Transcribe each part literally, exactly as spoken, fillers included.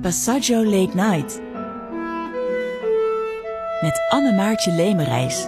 Passaggio Late Night met Anne-Maartje Lemerijs.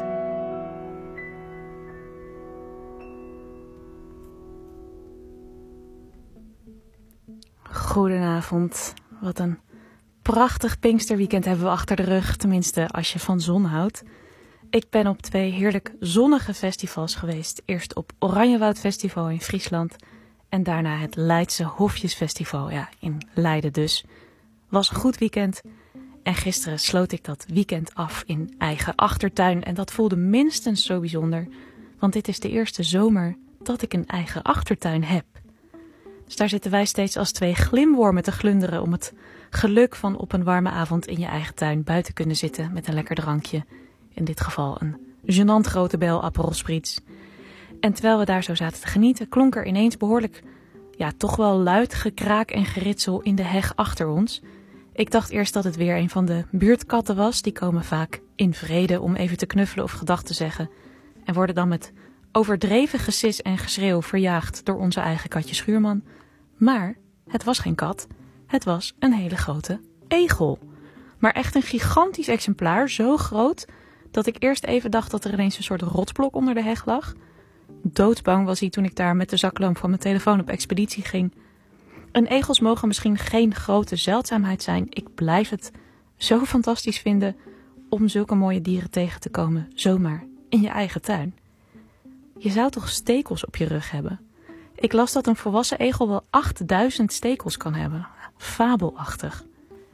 Goedenavond. Wat een prachtig Pinksterweekend hebben we achter de rug. Tenminste, als je van zon houdt. Ik ben op twee heerlijk zonnige festivals geweest. Eerst op Oranjewoud Festival in Friesland. En daarna het Leidse Hofjesfestival. Ja, in Leiden dus. Was een goed weekend. En gisteren sloot ik dat weekend af in eigen achtertuin. En dat voelde minstens zo bijzonder. Want dit is de eerste zomer dat ik een eigen achtertuin heb. Dus daar zitten wij steeds als twee glimwormen te glunderen om het geluk van op een warme avond in je eigen tuin buiten kunnen zitten met een lekker drankje. In dit geval een gênant grote bel Aperol Spritz. En terwijl we daar zo zaten te genieten, klonk er ineens behoorlijk, ja, toch wel luid gekraak en geritsel in de heg achter ons. Ik dacht eerst dat het weer een van de buurtkatten was. Die komen vaak in vrede om even te knuffelen of gedag te zeggen. En worden dan met overdreven gesis en geschreeuw verjaagd door onze eigen katje Schuurman. Maar het was geen kat. Het was een hele grote egel. Maar echt een gigantisch exemplaar, zo groot dat ik eerst even dacht dat er ineens een soort rotsblok onder de heg lag. Doodsbang was hij toen ik daar met de zaklamp van mijn telefoon op expeditie ging. En egels mogen misschien geen grote zeldzaamheid zijn. Ik blijf het zo fantastisch vinden om zulke mooie dieren tegen te komen, zomaar in je eigen tuin. Je zou toch stekels op je rug hebben? Ik las dat een volwassen egel wel achtduizend stekels kan hebben. Fabelachtig.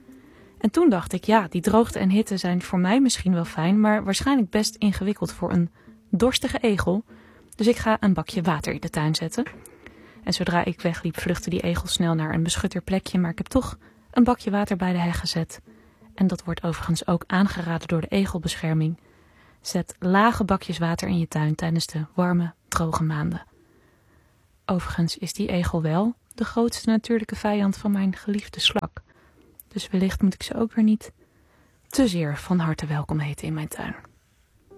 En toen dacht ik, ja, die droogte en hitte zijn voor mij misschien wel fijn, maar waarschijnlijk best ingewikkeld voor een dorstige egel. Dus ik ga een bakje water in de tuin zetten. En zodra ik wegliep, vluchtte die egel snel naar een beschutter plekje, maar ik heb toch een bakje water bij de heg gezet. En dat wordt overigens ook aangeraden door de egelbescherming. Zet lage bakjes water in je tuin tijdens de warme, droge maanden. Overigens is die egel wel de grootste natuurlijke vijand van mijn geliefde slak. Dus wellicht moet ik ze ook weer niet te zeer van harte welkom heten in mijn tuin.